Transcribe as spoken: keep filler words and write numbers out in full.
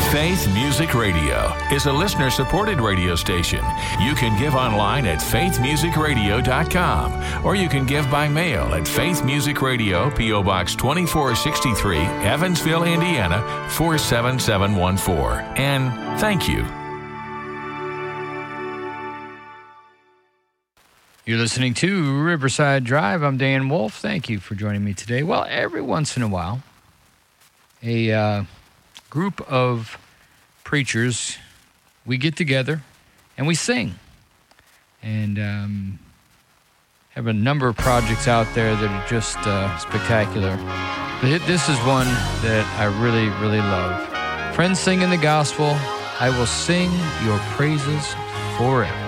Faith Music Radio is a listener-supported radio station. You can give online at faith music radio dot com, or you can give by mail at Faith Music Radio, P O. Box twenty-four sixty-three, Evansville, Indiana, four seven seven one four. And thank you. You're listening to Riverside Drive. I'm Dan Wolf. Thank you for joining me today. Well, every once in a while, a uh, group of preachers, we get together and we sing. And um, have a number of projects out there that are just uh, spectacular. But this is one that I really, really love. Friends Singing the Gospel, I Will Sing Your Praises Forever.